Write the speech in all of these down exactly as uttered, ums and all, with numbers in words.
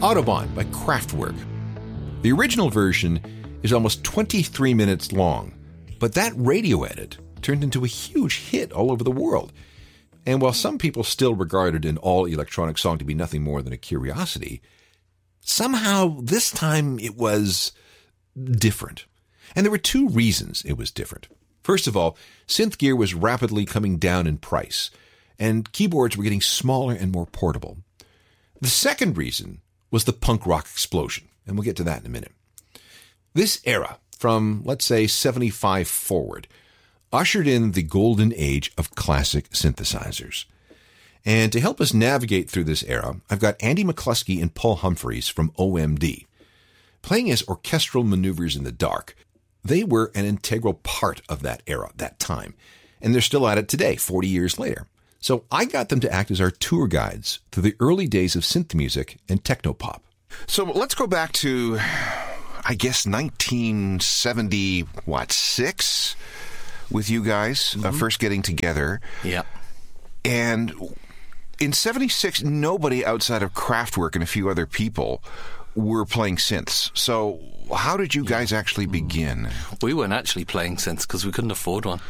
Autobahn by Kraftwerk. The original version is almost twenty-three minutes long, but that radio edit turned into a huge hit all over the world. And while some people still regarded an all-electronic song to be nothing more than a curiosity, somehow this time it was different. And there were two reasons it was different. First of all, synth gear was rapidly coming down in price, and keyboards were getting smaller and more portable. The second reason was the punk rock explosion, and we'll get to that in a minute. This era, from, let's say, seventy-five forward, ushered in the golden age of classic synthesizers. And to help us navigate through this era, I've got Andy McCluskey and Paul Humphreys from O M D. Playing as orchestral maneuvers in the dark, they were an integral part of that era, that time, and they're still at it today, forty years later. So I got them to act as our tour guides through the early days of synth music and technopop. So let's go back to, I guess, nineteen seventy, what, six? With you guys mm-hmm. uh, first getting together. Yeah. And in seventy-six, nobody outside of Kraftwerk and a few other people were playing synths. So how did you guys actually begin? We weren't actually playing synths because we couldn't afford one.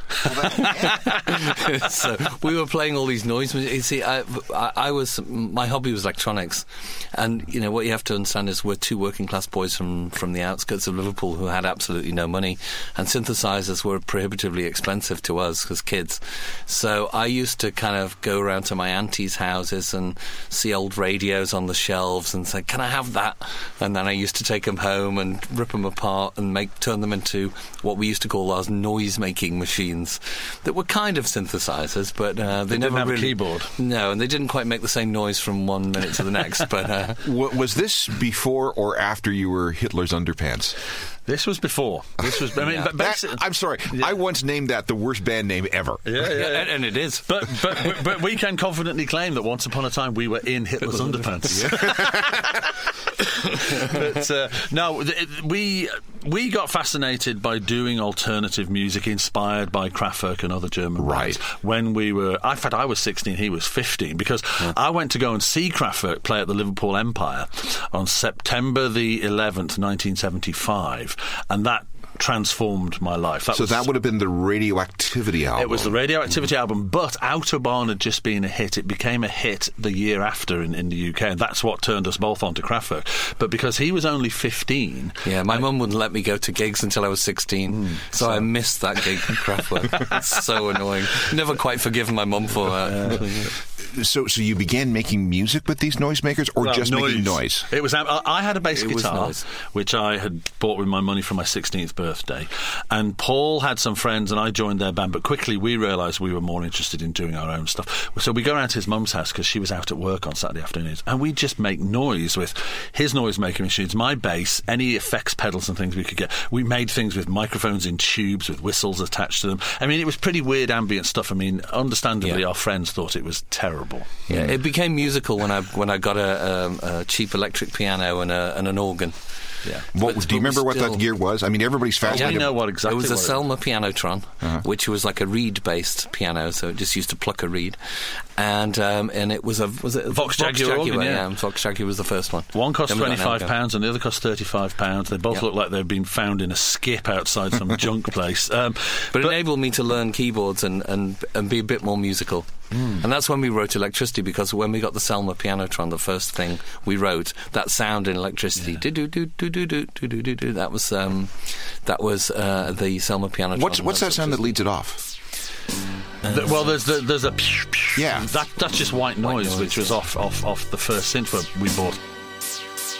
So we were playing all these noise. You see, I, I, I was my hobby was electronics, and you know what you have to understand is we're two working class boys from from the outskirts of Liverpool who had absolutely no money, and synthesizers were prohibitively expensive to us as kids. So I used to kind of go around to my auntie's houses and see old radios on the shelves and say, "Can I have that?" And then I used to take them home and rip them apart and make turn them into what we used to call our noise-making machines that were kind of synthesizers, but uh, they, they never didn't have really, a keyboard. No, and they didn't quite make the same noise from one minute to the next. But uh, was this before or after you were Hitler's underpants? This was before. This was. I mean, yeah. but that, I'm sorry. Yeah. I once named that the worst band name ever. Yeah, yeah, yeah. And, and it is. But but but we can confidently claim that once upon a time we were in Hitler's underpants. But uh, no, we we got fascinated by doing alternative music inspired by Kraftwerk and other German right. bands. When we were, in fact, I was sixteen, he was fifteen, because yeah. I went to go and see Kraftwerk play at the Liverpool Empire on September the eleventh, nineteen seventy-five, and that transformed my life. That so was, that would have been the Radioactivity album. It was the Radioactivity mm. album, but Autobahn had just been a hit. It became a hit the year after in, in the U K, and that's what turned us both onto Kraftwerk. But because he was only fifteen... Yeah, my mum wouldn't let me go to gigs until I was sixteen, mm, so, so I missed that gig in Kraftwerk. It's so annoying. Never quite forgiven my mum for that. Uh, so so you began making music with these noisemakers, or well, just noise. making noise? It was. I, I had a bass it guitar, which I had bought with my money for my sixteenth birthday, and Paul had some friends, and I joined their band. But quickly we realised we were more interested in doing our own stuff. So we go around to his mum's house because she was out at work on Saturday afternoons, and we just make noise with his noise-making machines, my bass, any effects pedals and things we could get. We made things with microphones in tubes with whistles attached to them. I mean, it was pretty weird ambient stuff. I mean, understandably, yeah. our friends thought it was terrible. Yeah, it became musical when I when I got a, um, a cheap electric piano and, a, and an organ. Yeah. What, but, do you remember what that gear was? I mean, everybody's fascinated. Yeah, I know what exactly. It was a what Selmer Pianotron, uh-huh. which was like a reed-based piano, so it just used to pluck a reed, and um, and it was a was it Vox Jaguar, Vox Jaguar, organ, yeah. yeah. Vox Jaguar was the first one. One cost twenty-five pounds, and the other cost thirty-five pounds. They both yep. look like they've been found in a skip outside some junk place. Um, but, but it enabled me to learn keyboards and and, and be a bit more musical. Mm. And that's when we wrote Electricity, because when we got the Selmer Pianotron, the first thing we wrote, that sound in Electricity, do do do do do do do do do. That was um, that was uh, the Selmer Pianotron. What's what's that sound that leads it off? Uh, the, well, there's the, there's a yeah. That that's just white noise, white noise which was off off off the first synth we bought.